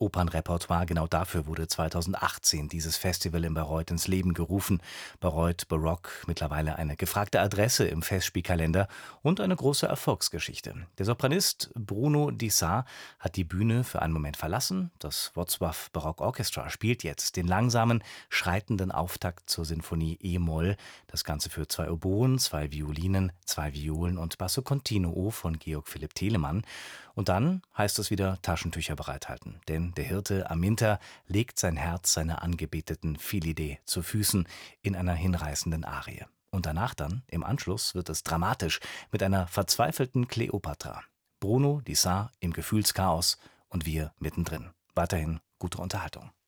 Opernrepertoire. Genau dafür wurde 2018 dieses Festival in Bayreuth ins Leben gerufen. Bayreuth Baroque, mittlerweile eine gefragte Adresse im Festspielkalender und eine große Erfolgsgeschichte. Der Sopranist Bruno Dissart hat die Bühne für einen Moment verlassen. Das Wrocław Baroque Orchestra spielt jetzt den langsamen, schreitenden Auftakt zur Sinfonie E-Moll. Das Ganze für 2 Oboen, 2 Violinen, 2 Violen und Basso Continuo von Georg Philipp Telemann. Und dann heißt es wieder Taschentücher bereithalten. Denn der Hirte Aminta legt sein Herz seiner angebeteten Philide zu Füßen in einer hinreißenden Arie. Und danach dann, im Anschluss, wird es dramatisch mit einer verzweifelten Kleopatra. Bruno Dissart im Gefühlschaos und wir mittendrin. Weiterhin gute Unterhaltung.